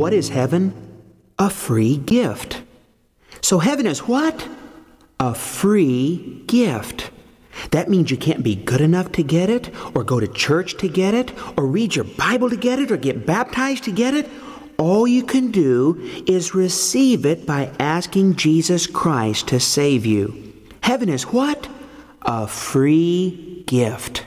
what is heaven? A free gift. So heaven is what? A free gift. That means you can't be good enough to get it, or go to church to get it, or read your Bible to get it, or get baptized to get it. All you can do is receive it by asking Jesus Christ to save you. Heaven is what? A free gift.